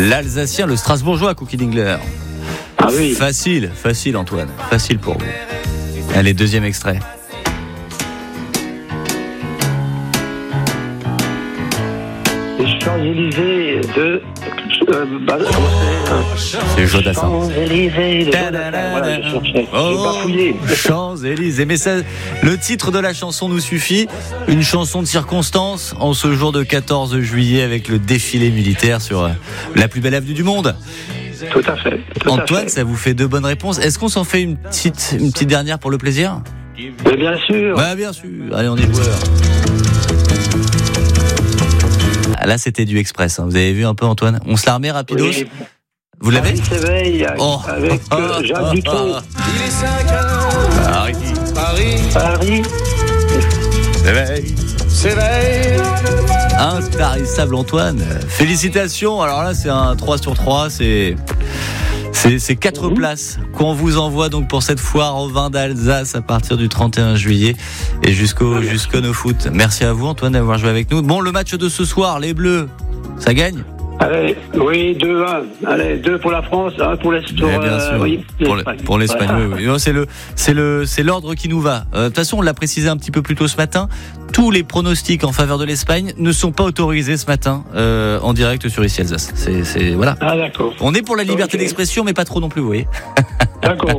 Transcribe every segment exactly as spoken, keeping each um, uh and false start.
l'Alsacien, le Strasbourgeois, Cookie Dingler. Ah oui. Facile, facile Antoine, facile pour vous. Allez, deuxième extrait. Les Champs-Élysées de... Euh, bah, comment c'est, euh, C'est Jodassin. Champs-Élysées de Jodassin. Voilà, je cherchais. J'ai bafouillé. Champs-Élysées. Mais ça, le titre de la chanson nous suffit. Une chanson de circonstance en ce jour de quatorze juillet avec le défilé militaire sur la plus belle avenue du monde. Tout à fait. Tout Antoine, à fait. ça vous fait deux bonnes réponses. Est-ce qu'on s'en fait une petite, une petite dernière pour le plaisir ? Mais bien sûr. Bah bien sûr. Allez, on est joueurs. Ah, là, c'était du express. Hein. Vous avez vu un peu, Antoine ? On se la remet rapidos. Oui. Vous l'avez ? Paris s'éveille Oh. avec euh, Jacques Ah, Dutronc. ah, ah. Il est cinq heures. Paris. Paris. Paris. S'éveille. S'éveille. Intarissable Antoine. Félicitations. Alors là, c'est un trois sur trois. C'est, c'est, c'est quatre mmh. places qu'on vous envoie donc pour cette foire au vin d'Alsace à partir du trente et un juillet et jusqu'au, ah, jusqu'au No Foot. Merci à vous, Antoine, d'avoir joué avec nous. Bon, le match de ce soir, les Bleus, ça gagne ? Allez, oui, deux un. Allez, deux pour la France, un pour l'Espagne. Eh bien sûr, euh, oui, pour, le, pour l'Espagne, voilà. oui, oui. Non, c'est, le, c'est, le, c'est l'ordre qui nous va. Euh, de toute façon, on l'a précisé un petit peu plus tôt ce matin. Tous les pronostics en faveur de l'Espagne ne sont pas autorisés ce matin euh, en direct sur Ici Alsace. C'est, c'est, voilà. Ah, d'accord. On est pour la liberté okay. d'expression, mais pas trop non plus, vous voyez. D'accord.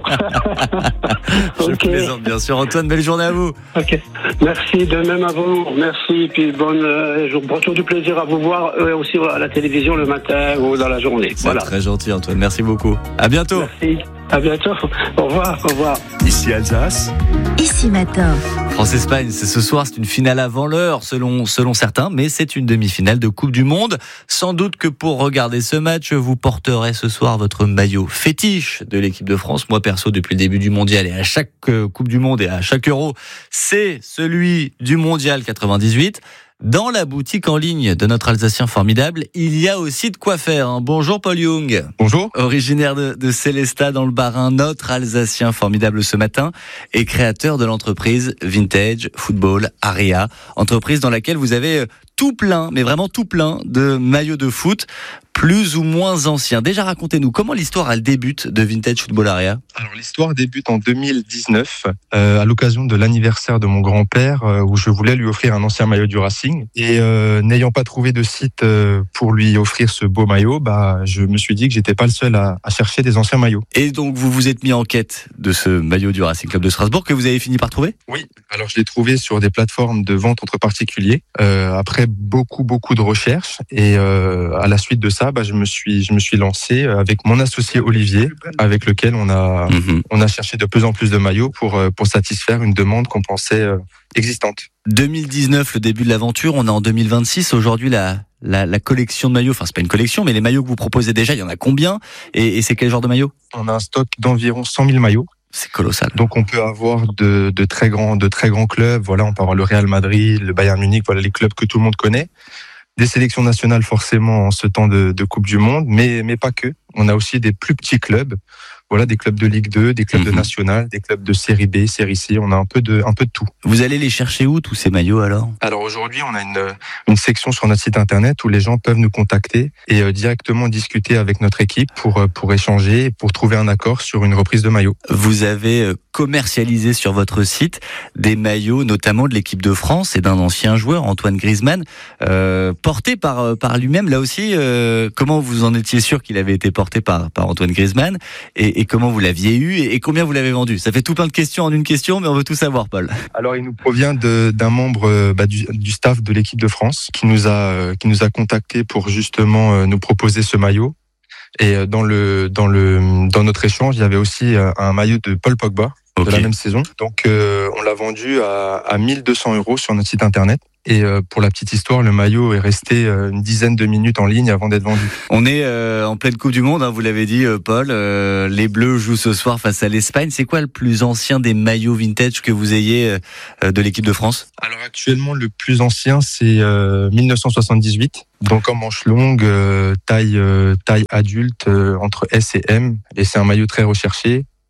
Je okay. plaisante, bien sûr. Antoine, belle journée à vous. Ok. Merci, de même à vous. Merci, puis bonne, euh, toujours du plaisir à vous voir euh, aussi à la télévision le matin ou dans la journée. C'est voilà. très gentil, Antoine. Merci beaucoup. À bientôt. Merci. À bientôt. Au revoir. Au revoir. Ici Alsace. Ici matin. France-Espagne, c'est ce soir, c'est une finale avant l'heure selon, selon certains, mais c'est une demi-finale de Coupe du Monde. Sans doute que pour regarder ce match, vous porterez ce soir votre maillot fétiche de l'équipe de France. Moi, perso, depuis le début du mondial et à chaque Coupe du Monde et à chaque Euro, c'est celui du mondial quatre-vingt-dix-huit. Dans la boutique en ligne de notre Alsacien formidable, il y a aussi de quoi faire. Hein. Bonjour Paul Young. Bonjour. Originaire de, de Célestat dans le Bas-Rhin, notre Alsacien formidable ce matin et créateur de l'entreprise Vintage Football Area, entreprise dans laquelle vous avez tout plein, mais vraiment tout plein de maillots de foot, plus ou moins anciens. Déjà, racontez-nous, comment l'histoire elle débute de Vintage Football Area ? Alors l'histoire débute en deux mille dix-neuf, euh, à l'occasion de l'anniversaire de mon grand-père, euh, où je voulais lui offrir un ancien maillot du Racing. Et euh, n'ayant pas trouvé de site euh, pour lui offrir ce beau maillot, bah, je me suis dit que j'étais pas le seul à, à chercher des anciens maillots. Et donc vous vous êtes mis en quête de ce maillot du Racing Club de Strasbourg que vous avez fini par trouver ? Oui, alors je l'ai trouvé sur des plateformes de vente entre particuliers, euh, après beaucoup beaucoup de recherches. Et euh, à la suite de ça, bah, je me suis je me suis lancé avec mon associé Olivier, avec lequel on a mmh. on a cherché de plus en plus de maillots pour pour satisfaire une demande qu'on pensait existante. deux mille dix-neuf, le début de l'aventure, on est en deux mille vingt-six. Aujourd'hui, la la, la collection de maillots, enfin c'est pas une collection, mais les maillots que vous proposez déjà, il y en a combien ? Et, et c'est quel genre de maillots ? On a un stock d'environ cent mille maillots. C'est colossal. Donc on peut avoir de, de très grands, de très grands clubs. Voilà, on peut avoir le Real Madrid, le Bayern Munich. Voilà les clubs que tout le monde connaît. Des sélections nationales forcément en ce temps de, de Coupe du Monde, mais mais pas que. On a aussi des plus petits clubs. Voilà, des clubs de Ligue deux, des clubs mmh. de National, des clubs de Série B, Série C. On a un peu de, un peu de tout. Vous allez les chercher où, tous ces maillots, alors ? Alors aujourd'hui, on a une, une section sur notre site internet où les gens peuvent nous contacter et euh, directement discuter avec notre équipe pour, pour échanger, pour trouver un accord sur une reprise de maillot. Vous avez commercialisé sur votre site des maillots, notamment de l'équipe de France et d'un ancien joueur, Antoine Griezmann, euh, porté par, par lui-même. Là aussi, euh, comment vous en étiez sûr qu'il avait été porté par, par Antoine Griezmann et, et comment vous l'aviez eu et combien vous l'avez vendu ? Ça fait tout plein de questions en une question, mais on veut tout savoir, Paul. Alors, il nous provient de, d'un membre bah, du, du staff de l'équipe de France qui nous a qui nous a contacté pour justement nous proposer ce maillot. Et dans le dans le dans notre échange, il y avait aussi un maillot de Paul Pogba okay. de la même saison. Donc, euh, on l'a vendu à, à mille deux cents euros sur notre site internet. Et euh, pour la petite histoire, le maillot est resté euh, une dizaine de minutes en ligne avant d'être vendu. On est euh, en pleine Coupe du Monde, hein, vous l'avez dit, euh, Paul. Euh, les Bleus jouent ce soir face à l'Espagne. C'est quoi le plus ancien des maillots vintage que vous ayez euh, de l'équipe de France ? Alors actuellement, le plus ancien, c'est euh, mille neuf cent soixante-dix-huit. Donc en manche longue, euh, taille euh, taille adulte euh, entre S et M. Et c'est un maillot très recherché.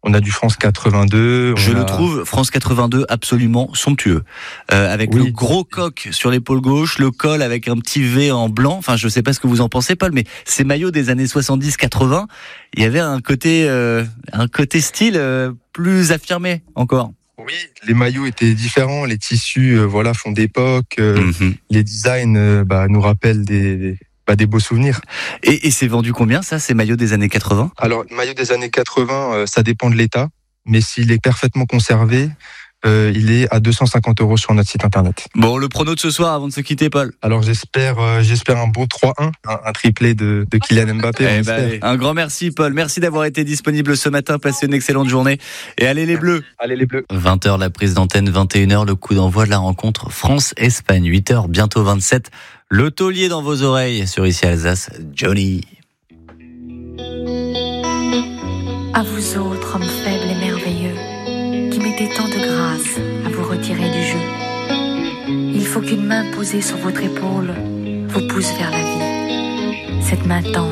On a du France quatre-vingt-deux. Je on le a... trouve, France quatre-vingt-deux, absolument somptueux. Euh, avec Oui. le gros coq sur l'épaule gauche, le col avec un petit V en blanc. Enfin, je sais pas ce que vous en pensez, Paul, mais ces maillots des années soixante-dix quatre-vingts, il y avait un côté, euh, un côté style euh, plus affirmé encore. Oui, les maillots étaient différents, les tissus, euh, voilà, font d'époque, euh, Mm-hmm. les designs, euh, bah, nous rappellent des, bah, des beaux souvenirs. Et, et c'est vendu combien, ça, ces maillots des années quatre-vingts ? Alors, le maillot des années quatre-vingts, euh, ça dépend de l'état, mais s'il est parfaitement conservé, euh, il est à deux cent cinquante euros sur notre site internet. Bon, le prono de ce soir avant de se quitter, Paul. Alors, j'espère, euh, j'espère un beau trois un, un, un triplé de, de Kylian Mbappé. Eh on ben, espère. allez, un grand merci, Paul. Merci d'avoir été disponible ce matin. Passez une excellente journée. Et allez les Bleus. Allez les Bleus. vingt heures la prise d'antenne, vingt et une heures le coup d'envoi de la rencontre France-Espagne. huit heures, bientôt vingt-sept. Le taulier dans vos oreilles sur Ici Alsace, Johnny. À vous autres, hommes faibles et merveilleux, qui mettez tant de grâce à vous retirer du jeu. Il faut qu'une main posée sur votre épaule vous pousse vers la vie. Cette main tendre